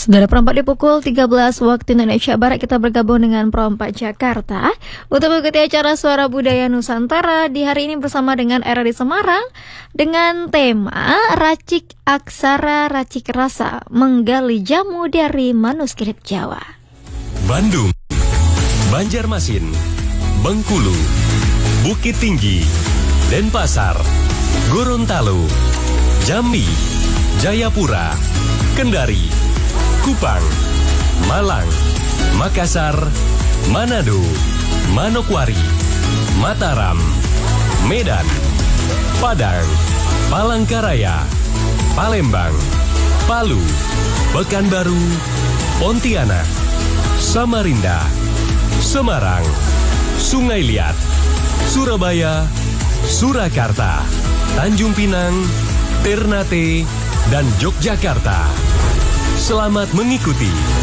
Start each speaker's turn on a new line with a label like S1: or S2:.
S1: Sudah perempat di pukul 13 waktu Indonesia Barat, kita bergabung dengan Perempat Jakarta untuk mengikuti acara Suara Budaya Nusantara di hari ini bersama dengan Era di Semarang dengan tema Racik Aksara Racik Rasa, menggali jamu dari manuskrip Jawa.
S2: Bandung, Banjarmasin, Bengkulu, Bukit Tinggi, Denpasar, Gorontalo, Jambi, Jayapura, Kendari, Kupang, Malang, Makassar, Manado, Manokwari, Mataram, Medan, Padang, Palangkaraya, Palembang, Palu, Pekanbaru, Pontianak, Samarinda, Semarang, Sungai Liat, Surabaya, Surakarta, Tanjung Pinang, Ternate, dan Yogyakarta. Selamat mengikuti.